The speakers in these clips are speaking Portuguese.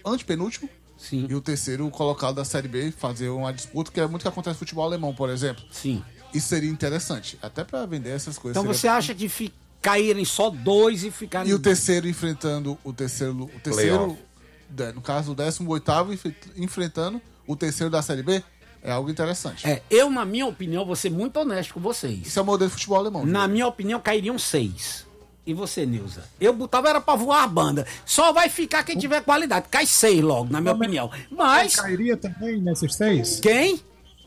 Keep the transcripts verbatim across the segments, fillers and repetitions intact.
antepenúltimo. Sim. E o terceiro colocado da Série B fazer uma disputa, que é muito que acontece no futebol alemão, por exemplo. Sim. Isso seria interessante, até pra vender essas coisas. Então seria... você acha que fi... caírem só dois e ficarem... E o terceiro enfrentando o terceiro... O terceiro no caso, o décimo oitavo enfrentando o terceiro da Série B, é algo interessante. É, eu, na minha opinião, vou ser muito honesto com vocês. Isso é o modelo de futebol alemão. Na viu? minha opinião, cairiam seis. E você, Nilza? Eu botava era pra voar a banda. Só vai ficar quem tiver qualidade. Cai seis logo, na minha Como opinião. Mas... Quem cairia também nesses seis? Quem?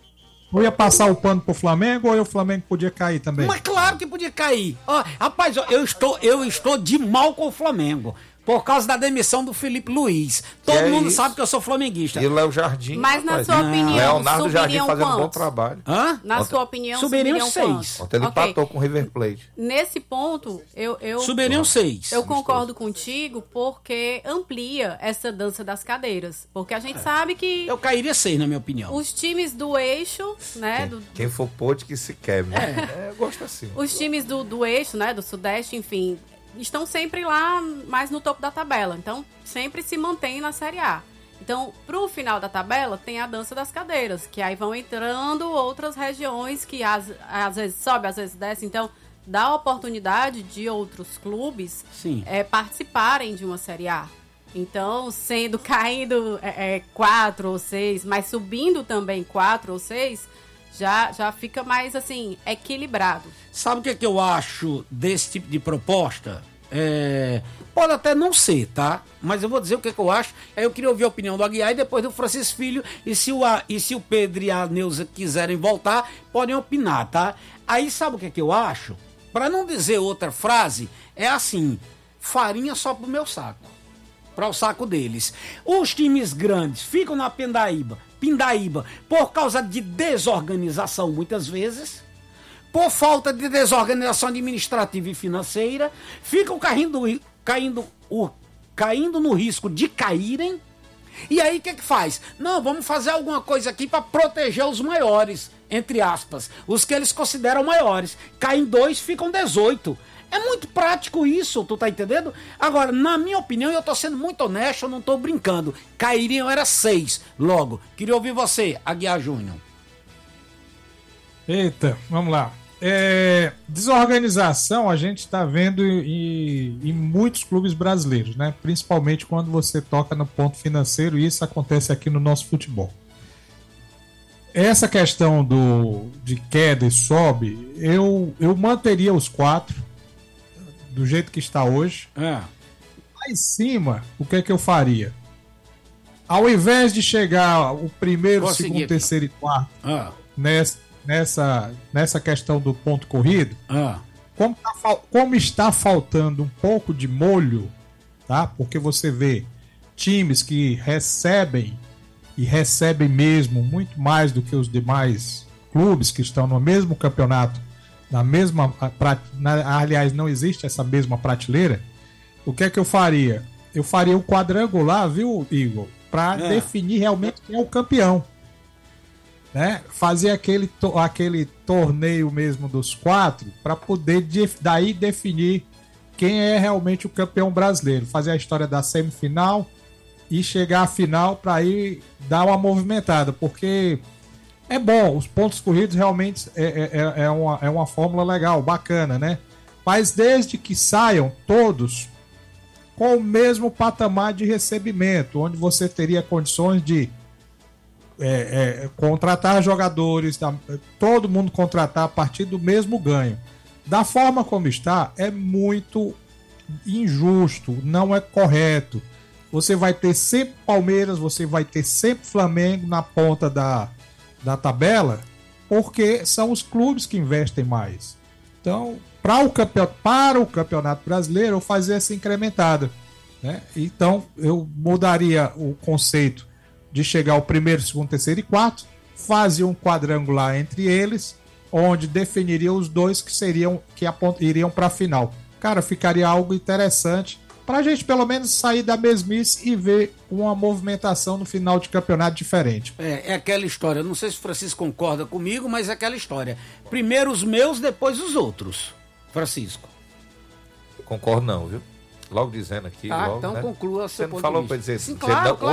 Ou ia passar o pano pro Flamengo ou o Flamengo podia cair também? Mas claro que podia cair. Ó, rapaz, eu estou, eu estou de mal com o Flamengo. Por causa da demissão do Felipe Luiz. Todo é mundo isso? sabe que eu sou flamenguista. E o Léo Jardim. Mas na sua não. opinião, Leonardo Jardim fazendo quantos? um bom trabalho. Hã? Na Ontem, sua opinião, subiriam, subiriam seis. quantos? Ontem ele Okay. empatou com o River Plate. Nesse ponto, eu... eu subiriam seis. Eu concordo contigo porque amplia essa dança das cadeiras. Porque a gente é. sabe que... Eu cairia seis, na minha opinião. Os times do eixo, né? Quem, do, quem for pôde que se quebre. É. É, eu gosto assim. Os times do, do eixo, né? Do Sudeste, enfim... estão sempre lá, mais no topo da tabela. Então, sempre se mantém na Série A. Então, pro final da tabela, tem a dança das cadeiras, que aí vão entrando outras regiões que às, às vezes sobe, às vezes desce. Então, dá a oportunidade de outros clubes é, participarem de uma Série A. Então, sendo caindo é, é, quatro ou seis, mas subindo também quatro ou seis... Já, já fica mais, assim, equilibrado. Sabe o que, é que eu acho desse tipo de proposta? É... Pode até não ser, tá? Mas eu vou dizer o que, é que eu acho. Aí eu queria ouvir a opinião do Aguiar e depois do Francisco Filho. E se o, e se o Pedro e a Neuza quiserem voltar, podem opinar, tá? Aí sabe o que, é que eu acho? Para não dizer outra frase, é assim: farinha só pro meu saco. Para o saco deles. Os times grandes ficam na pindaíba, pindaíba por causa de desorganização, muitas vezes, por falta de desorganização administrativa e financeira, ficam caindo, caindo, caindo no risco de caírem. E aí o que que faz? Não, vamos fazer alguma coisa aqui para proteger os maiores, entre aspas, os que eles consideram maiores. Caem dois, ficam dezoito. É muito prático isso, tu tá entendendo? Agora, na minha opinião, eu tô sendo muito honesto, eu não tô brincando. Cairiam era seis, logo. Queria ouvir você, Aguiar Júnior. Eita, vamos lá. É, desorganização a gente tá vendo em, em muitos clubes brasileiros, né? Principalmente quando você toca no ponto financeiro, e isso acontece aqui no nosso futebol. Essa questão do, de queda e sobe, eu, eu manteria os quatro do jeito que está hoje. É. Lá em cima, o que é que eu faria? Ao invés de chegar o primeiro, Vou segundo, seguir. terceiro e quarto ah. nessa, nessa, nessa questão do ponto corrido, ah. como, tá, como está faltando um pouco de molho, tá? Porque você vê times que recebem e recebem mesmo muito mais do que os demais clubes que estão no mesmo campeonato, na mesma, na, aliás, não existe essa mesma prateleira. O que é que eu faria? Eu faria o quadrangular, viu, Igor? Para é. definir realmente quem é o campeão, né? Fazer aquele, to, aquele torneio mesmo dos quatro para poder de, daí definir quem é realmente o campeão brasileiro. Fazer a história da semifinal e chegar à final para aí dar uma movimentada, porque é bom, os pontos corridos realmente é, é, é, uma, é uma fórmula legal, bacana, né? Mas desde que saiam todos com o mesmo patamar de recebimento, onde você teria condições de é, é, contratar jogadores, todo mundo contratar a partir do mesmo ganho. Da forma como está, é muito injusto, não é correto. Você vai ter sempre Palmeiras, você vai ter sempre Flamengo na ponta da da tabela, porque são os clubes que investem mais. Então, para o campeonato, para o campeonato brasileiro, eu fazer essa incrementada, né? Então, eu mudaria o conceito de chegar ao primeiro, segundo, terceiro e quarto, fazia um quadrangular entre eles, onde definiria os dois que seriam que apont- iriam para a final. Cara, ficaria algo interessante para a gente pelo menos sair da mesmice e ver uma movimentação no final de campeonato diferente. É, é aquela história, não sei se o Francisco concorda comigo, mas é aquela história. Primeiro os meus, depois os outros. Francisco. Concordo não, viu? Logo dizendo aqui. Ah, logo, então né? conclua seu Você não ponto falou de para vista. dizer Sim, dizer claro, da, claro.